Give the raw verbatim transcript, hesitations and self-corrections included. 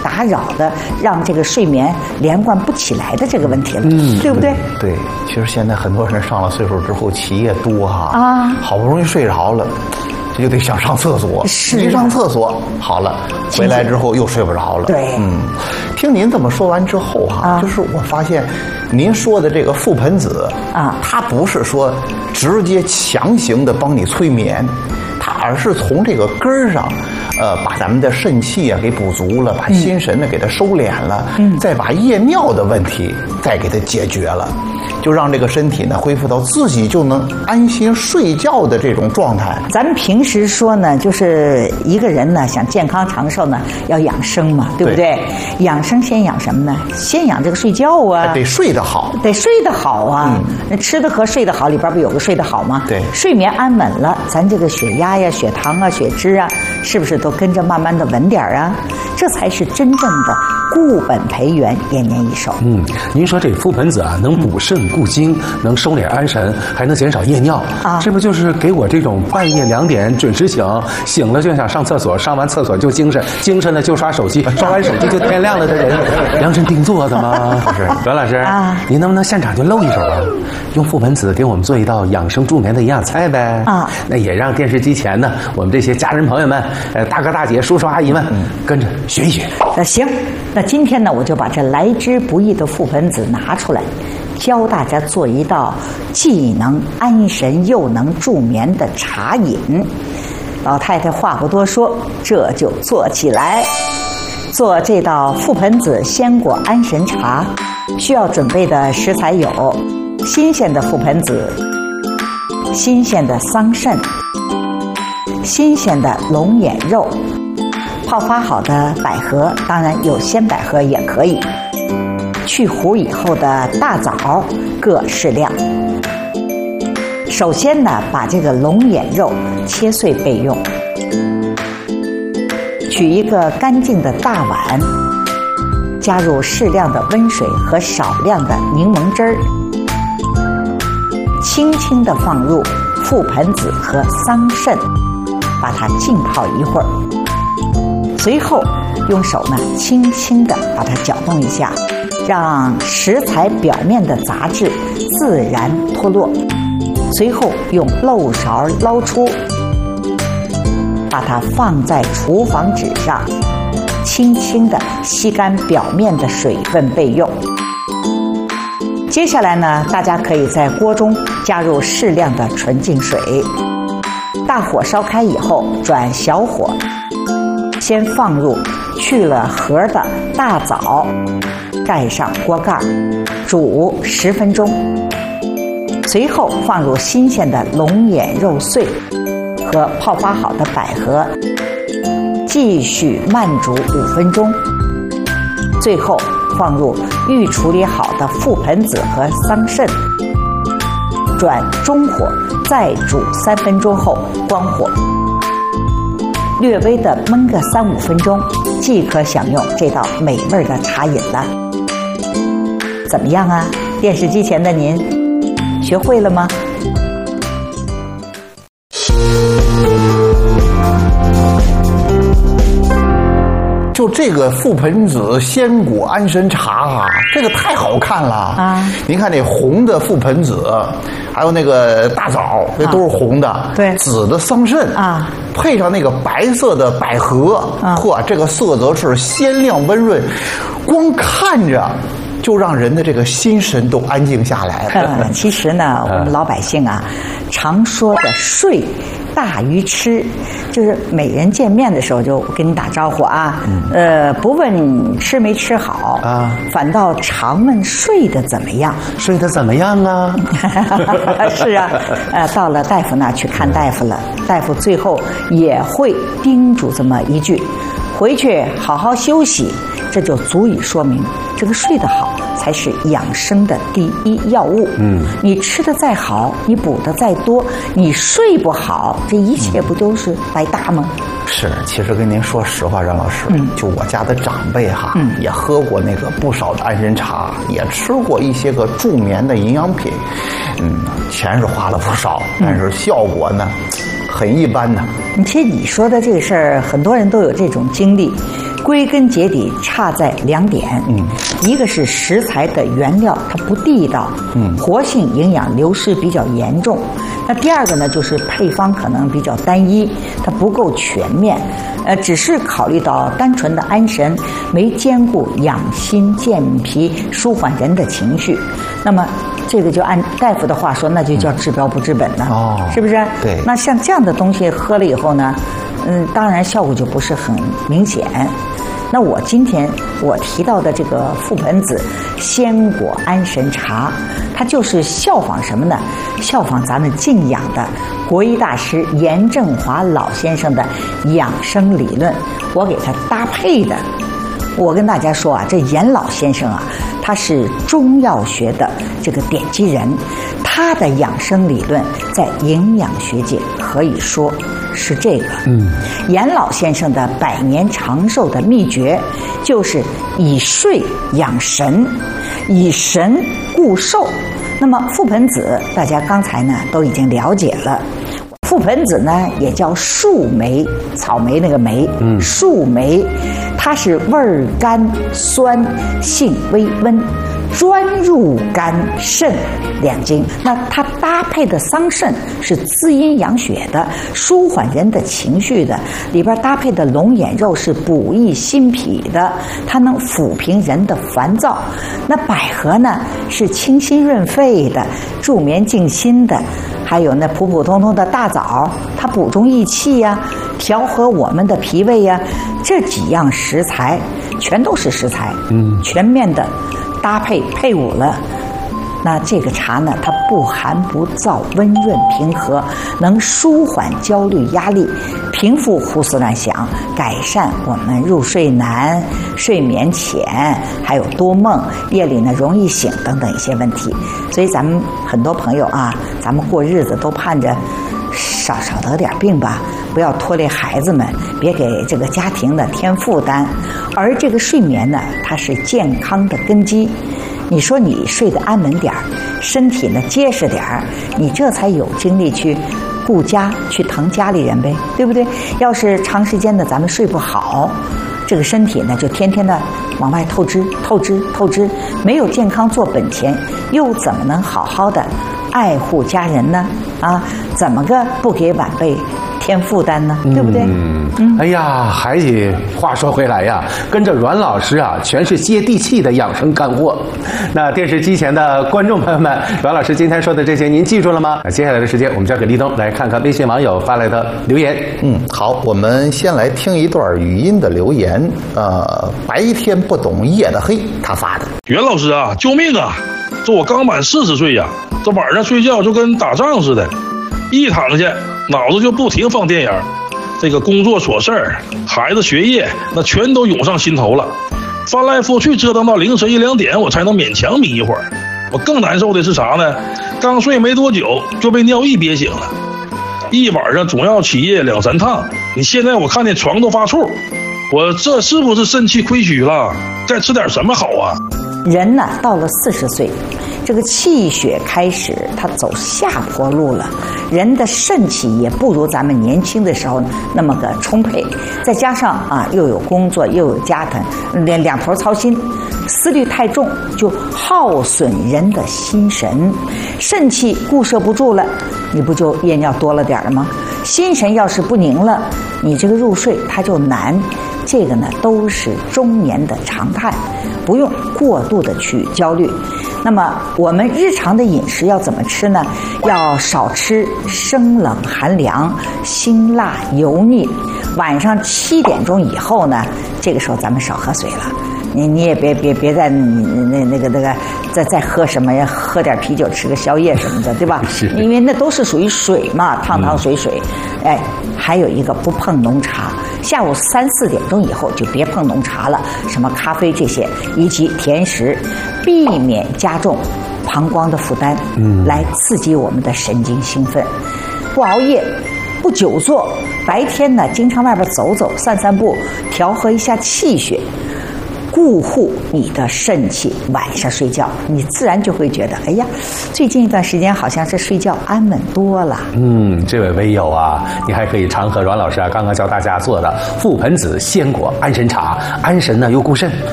打扰的，让这个睡眠连贯不起来的这个问题了，嗯，对不对？ 对，对，其实现在很多人上了岁数之后起夜多哈， 啊， 好不容易睡着了。这就得想上厕所， 是一上厕所好了，回来之后又睡不着了。 对， 嗯，听您这么说完之后哈、啊，啊、就是我发现您说的这个覆盆子啊，它不是说直接强行的帮你催眠，它而是从这个根儿上，呃，把咱们的肾气啊给补足了，把心神呢给它收敛了，嗯，再把夜尿的问题再给它解决了。就让这个身体呢恢复到自己就能安心睡觉的这种状态。 咱们平时说呢，就是一个人呢想健康长寿呢，要养生嘛，对不对？对，养生先养什么呢？先养这个睡觉啊， 得睡得好， 得睡得好啊。那、嗯、吃得和睡得好里边不有个睡得好吗？ 对， 睡眠安稳了，咱这个血压呀、血糖啊、血脂啊，是不是都跟着慢慢的稳点啊？这才是真正的固本培元，延年益寿。 嗯，您说这覆盆子啊，能补肾固精，能收敛安神，还能减少夜尿啊，这不就是给我这种半夜两点准时醒，醒了就想上厕所，上完厕所就精神，精神了就刷手机，刷完手机就天亮了的人，量身定做的吗？不是，阮老师啊，您能不能现场就露一手啊？用覆盆子给我们做一道养生助眠的营养菜呗？啊，那也让电视机前呢，我们这些家人朋友们，呃，大哥大姐、叔叔阿姨们，嗯、跟着学一学。 那行，那今天呢，我就把这来之不易的覆盆子拿出来，教大家做一道既能安神又能助眠的茶饮。老太太话不多说，这就做起来。做这道覆盆子鲜果安神茶，需要准备的食材有：新鲜的覆盆子、新鲜的桑葚、新鲜的龙眼肉、泡发好的百合，当然有鲜百合也可以。去核以后的大枣各适量。首先呢，把这个龙眼肉切碎备用。取一个干净的大碗，加入适量的温水和少量的柠檬汁儿，轻轻地放入覆盆子和桑葚，把它浸泡一会儿。随后用手呢轻轻地把它搅动一下，让食材表面的杂质自然脱落。随后用漏勺捞出，把它放在厨房纸上，轻轻地吸干表面的水分备用。接下来呢，大家可以在锅中加入适量的纯净水，大火烧开以后转小火，先放入去了核的大枣，盖上锅盖，煮十分钟。随后放入新鲜的龙眼肉碎和泡发好的百合，继续慢煮五分钟。最后放入预处理好的覆盆子和桑葚，转中火再煮三分钟后关火，略微的焖个三五分钟，即可享用这道美味的茶饮了。怎么样啊？电视机前的您学会了吗？ 就这个覆盆子鲜果安神茶啊，这个太好看了啊！您看那红的覆盆子，还有那个大枣，这都是红的。啊、对，紫的桑葚啊，配上那个白色的百合，嚯、啊，这个色泽是鲜亮温润，光看着就让人的这个心神都安静下来了。 嗯，其实呢，我们老百姓啊，常说的睡大于吃，就是每人见面的时候就跟你打招呼啊，嗯、呃，不问吃没吃好啊，反倒常问睡得怎么样， 睡得怎么样啊？ 是啊，呃，到了大夫那去看大夫了，大夫最后也会叮嘱这么一句：回去好好休息。这就足以说明，这个睡得好才是养生的第一要务。嗯，你吃的再好，你补的再多，你睡不好，这一切不都是白搭吗？ 是，其实跟您说实话，阮老师，嗯，就我家的长辈哈，嗯，也喝过那个不少的安神茶，也吃过一些个助眠的营养品，嗯，钱是花了不少，但是效果呢，很一般呢。 其实你说的这个事儿，很多人都有这种经历。 归根结底差在两点，嗯，一个是食材的原料它不地道，嗯，活性营养流失比较严重。那第二个呢，就是配方可能比较单一，它不够全面，呃，只是考虑到单纯的安神，没兼顾养心健脾、舒缓人的情绪。那么这个就按大夫的话说，那就叫治标不治本了，哦，是不是？ 对。 那像这样的东西喝了以后呢，嗯，当然效果就不是很明显。那我今天我提到的这个覆盆子鲜果安神茶，它就是效仿什么呢？效仿咱们敬仰的国医大师严正华老先生的养生理论，我给他搭配的。我跟大家说啊，这严老先生啊，他是中药学的这个奠基人，他的养生理论在营养学界可以说是这个。嗯，严老先生的百年长寿的秘诀就是以睡养神，以神固寿。那么覆盆子，大家刚才呢都已经了解了。覆盆子呢也叫树莓，草莓那个莓，嗯，树莓，它是味儿甘酸，性微温，专入肝肾两经。那它搭配的桑葚是滋阴养血的，舒缓人的情绪的，里边搭配的龙眼肉是补益心脾的，它能抚平人的烦躁。那百合呢是清心润肺的，助眠静心的。还有那普普通通的大枣，它补中益气呀，调和我们的脾胃呀，这几样食材全都是食材，嗯，全面的搭配配伍了。那这个茶呢，它不寒不燥，温润平和，能舒缓焦虑压力，平复胡思乱想，改善我们入睡难、睡眠浅，还有多梦、夜里呢容易醒等等一些问题。所以咱们很多朋友啊，咱们过日子都盼着少少得点病吧，不要拖累孩子们，别给这个家庭呢添负担。而这个睡眠呢，它是健康的根基。你说你睡得安稳点儿，身体呢结实点儿，你这才有精力去顾家，去疼家里人呗，对不对？要是长时间的咱们睡不好，这个身体呢就天天的往外透支、透支、透支，没有健康做本钱，又怎么能好好的爱护家人呢？啊，怎么个不给晚辈添负担呢？对不对？ 嗯，嗯哎呀，还得话说回来呀，跟着阮老师啊，全是接地气的养生干货。那电视机前的观众朋友们，阮老师今天说的这些，您记住了吗？那接下来的时间，我们交给立冬来看看微信网友发来的留言。 嗯，好，我们先来听一段语音的留言。呃，白天不懂夜的黑，他发的。 袁老师啊，救命啊！这我刚满四十岁呀，这晚上睡觉就跟打仗似的，一躺下脑子就不停放电影，这个工作琐事儿、孩子学业，那全都涌上心头了。翻来覆去折腾到凌晨一两点，我才能勉强眯一会儿。我更难受的是啥呢？刚睡没多久就被尿意憋醒了，一晚上总要起夜两三趟。你现在我看见床都发怵，我这是不是肾气亏虚了？该吃点什么好啊？ 人呢，到了四十岁，这个气血开始它走下坡路了，人的肾气也不如咱们年轻的时候那么个充沛，再加上啊又有工作又有家庭，两两头操心，思虑太重，就耗损人的心神，肾气固摄不住了，你不就夜尿多了点了吗？心神要是不宁了，你这个入睡它就难。这个呢都是中年的常态，不用过度的去焦虑。那么我们日常的饮食要怎么吃呢？要少吃生冷寒凉、辛辣油腻。晚上七点钟以后呢，这个时候咱们少喝水了。你你也别别别再那那个那个再再喝什么呀？喝点啤酒，吃个宵夜什么的，对吧？是。因为那都是属于水嘛，汤汤水水。嗯、哎，还有一个不碰浓茶，下午三四点钟以后就别碰浓茶了，什么咖啡这些以及甜食，避免加重膀胱的负担，嗯，来刺激我们的神经兴奋。不熬夜，不久坐，白天呢经常外边走走、散散步，调和一下气血。 固护你的肾气，晚上睡觉你自然就会觉得，哎呀，最近一段时间好像是睡觉安稳多了。 嗯，这位微友啊，你还可以常喝阮老师啊刚刚教大家做的覆盆子鲜果安神茶，安神呢又固肾，